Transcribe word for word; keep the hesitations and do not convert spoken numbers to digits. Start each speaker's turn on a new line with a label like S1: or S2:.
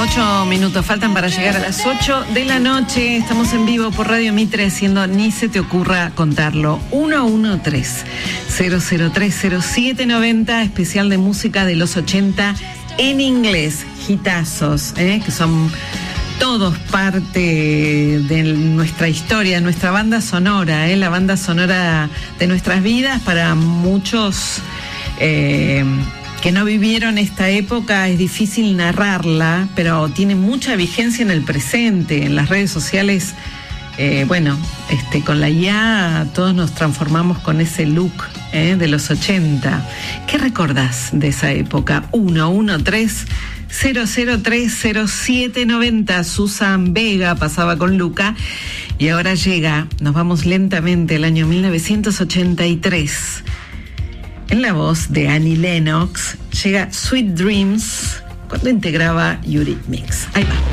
S1: Ocho minutos faltan para llegar a las ocho de la noche. Estamos en vivo por Radio Mitre haciendo Ni se te ocurra contarlo. uno uno tres, cero cero tres, cero siete nueve cero, especial de música de los ochenta en inglés. Hitazos, ¿eh? Que son todos parte de nuestra historia, nuestra banda sonora, ¿eh? La banda sonora de nuestras vidas. Para muchos eh, que no vivieron esta época es difícil narrarla, pero tiene mucha vigencia en el presente. En las redes sociales, eh, bueno, este, con la I A todos nos transformamos con ese look eh, de los ochenta. ¿Qué recordás de esa época? uno uno tres, cero cero tres, cero siete nueve cero. Susan Vega pasaba con Luca y ahora llega, nos vamos lentamente al año mil novecientos ochenta y tres. En la voz de Annie Lennox llega Sweet Dreams cuando integraba Eurythmics. Ahí va.